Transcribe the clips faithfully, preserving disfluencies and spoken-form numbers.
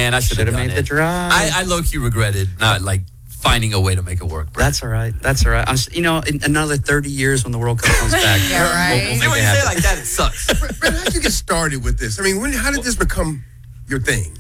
man, I should have made it. the drive. I, I low-key regretted not, like, finding a way to make it work. That's all right. That's all right. I'm, you know, in another thirty years when the World Cup comes back. Yeah, right. We'll, we'll See, when you say it like that, it sucks. Brent, how did you get started with this? I mean, when, how did this become your thing?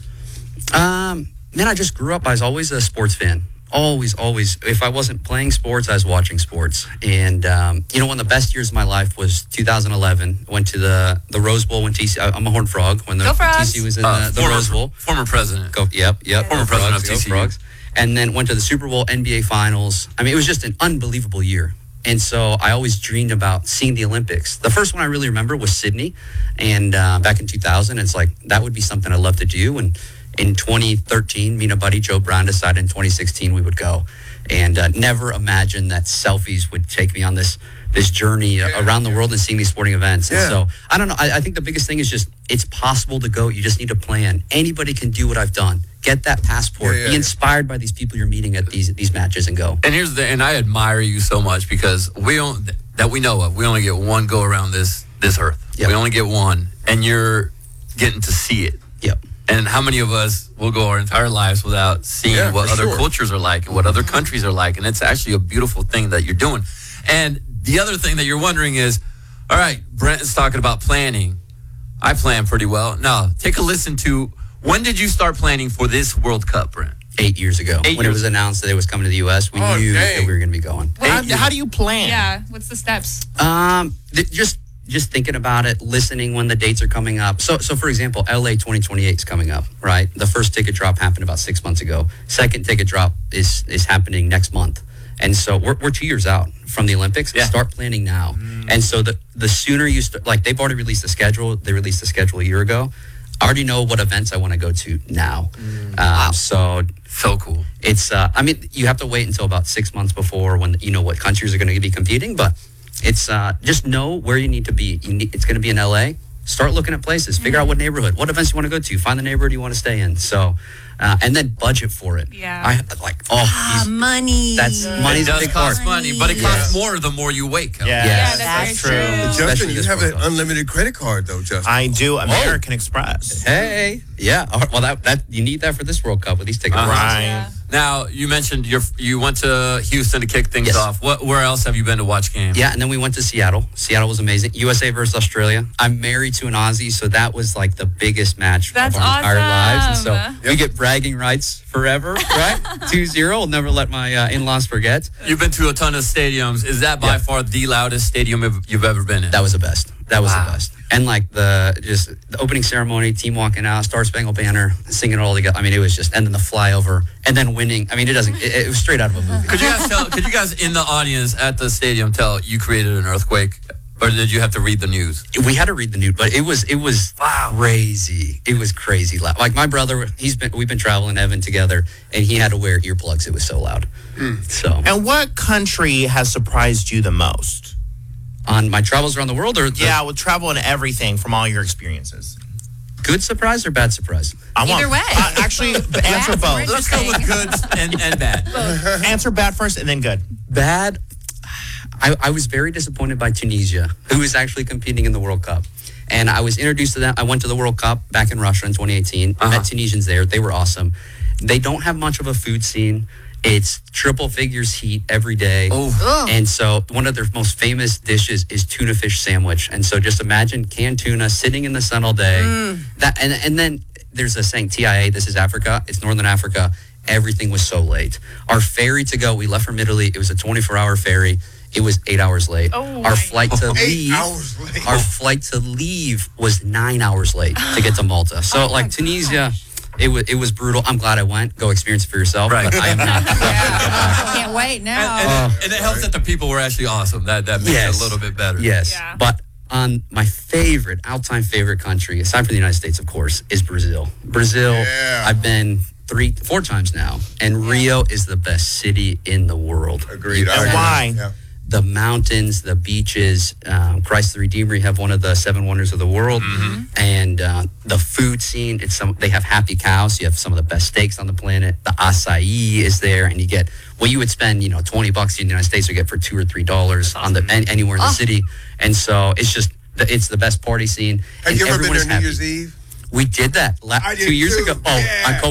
Um, man, I just grew up. I was always a sports fan. Always, always. If I wasn't playing sports, I was watching sports. And, um, you know, one of the best years of my life was two thousand eleven. Went to the, the Rose Bowl when T C, I'm a Horned Frog, when the Go Frogs. T C was in Uh, the, the former, Rose Bowl. Former president. Go, yep, yep. Former Go president Frogs, of go T C U. Frogs. And then went to the Super Bowl, N B A Finals. I mean, it was just an unbelievable year. And so I always dreamed about seeing the Olympics. The first one I really remember was Sydney. And uh, back in two thousand, it's like, that would be something I'd love to do. And in twenty thirteen, me and a buddy, Joe Brown, decided in twenty sixteen we would go. And uh, never imagined that selfies would take me on this this journey Yeah, around the yeah. world and seeing these sporting events. Yeah. And so, I don't know. I, I think the biggest thing is just, it's possible to go. You just need to plan. Anybody can do what I've done. Get that passport. Yeah, yeah, Be yeah. inspired by these people you're meeting at these these matches and go. And here's the, and I admire you so much because we don't, that we know of, we only get one go around this, this earth. Yep. We only get one, and you're getting to see it. Yep. And how many of us will go our entire lives without seeing Yeah, what for other sure. cultures are like and what other countries are like? And it's actually a beautiful thing that you're doing. And the other thing that you're wondering is, all right, Brent is talking about planning. I plan pretty well. Now, take a listen to, when did you start planning for this World Cup, Brent? Eight years ago, Eight when years. it was announced that it was coming to the U S, we Oh, knew dang. that we were going to be going. How, how do you plan? Yeah. What's the steps? Um, th- just just thinking about it, listening when the dates are coming up. So, so for example, L A twenty twenty-eight is coming up, right? The first ticket drop happened about six months ago. Second ticket drop is is happening next month, and so we're we're two years out from the Olympics. Yeah. Start planning now, and so the the sooner you start, like they've already released the schedule. They released the schedule a year ago. I already know what events I want to go to now. Um, so So cool. it's uh, I mean, you have to wait until about six months before when you know what countries are going to be competing, but it's uh, just know where you need to be. You need, it's going to be in L A. Start looking at places. Figure out what neighborhood, what events you want to go to. Find the neighborhood you want to stay in. So, uh, and then budget for it. Yeah. I like oh, Ah, these- money. that's It money's a does big cost part. money, but it Yes. costs more the more you wake up. Yeah, Yes. Yeah, that's, that's very true. true. Justin, Especially you this have World an Cup. unlimited credit card, though, Justin. I do. American Express. Hey, yeah. Oh, well, that that you need that for this World Cup with these tickets. Uh-huh. Right. Yeah. Now, you mentioned your, you went to Houston to kick things Yes. off. What? Where else have you been to watch games? Yeah, and then we went to Seattle. Seattle was amazing. U S A versus Australia. I'm married to an Aussie, so that was like the biggest match That's of our entire lives. And so awesome. we get bragging rights forever, right? two zero. I'll never let my uh, in-laws forget. You've been to a ton of stadiums. Is that by Yeah. far the loudest stadium you've- you've ever been in? That was the best. That was Wow. the best. And like the just the opening ceremony, team walking out, Star Spangled Banner, singing it all together. I mean, it was just, and then the flyover, and then winning. I mean, it doesn't. It, it was straight out of a movie. Could you guys tell? Could you guys in the audience at the stadium tell you created an earthquake, or did you have to read the news? We had to read the news, but it was it was crazy. It was crazy loud. Like my brother, he's been we've been traveling Evan together, and he had to wear earplugs. It was so loud. So And what country has surprised you the most? on my travels around the world, or the Yeah, with travel and everything from all your experiences. good surprise or bad surprise? I want, Either way. Uh, actually, answer both. Let's go with good and, and bad. Answer bad first and then good. Bad. I, I was very disappointed by Tunisia, who is actually competing in the World Cup. And I was introduced to them. I went to the World Cup back in Russia in twenty eighteen. I Uh-huh. met Tunisians there. They were awesome. They don't have much of a food scene. It's triple figures heat every day. Oh. And so one of their most famous dishes is tuna fish sandwich. And so just imagine canned tuna sitting in the sun all day. That and, and then there's a saying, T I A, this is Africa. It's Northern Africa. Everything was so late. Our ferry to go, we left from Italy. It was a twenty-four hour ferry. It was eight hours late. Oh, our my flight to Eight leave, hours late. our flight to leave was nine hours late to get to Malta. So like Tunisia, it was it was brutal. I'm glad I went. Go experience it for yourself. Right. But I am not. Yeah. Can't wait And, now. and, and it helps that the people were actually awesome. That that makes Yes. it a little bit better. Yes, Yeah. but on my favorite, all-time favorite country, aside from the United States, of course, is Brazil. Brazil, Yeah. I've been three, four times now, and Rio is the best city in the world. Agreed. I And agree. why? Yeah. The mountains, the beaches, um, Christ the Redeemer, you have one of the seven wonders of the world, and uh, the food scene. It's some. They have happy cows. You have some of the best steaks on the planet. The acai is there, and you get what you would spend, you know, twenty bucks in the United States, you get for two or three dollars on the an, anywhere in the city. And so it's just the, it's the best party scene. Have and you ever been everyone there is New happy. Year's Eve? We did that la- I did two years too. ago. Oh, Yeah. on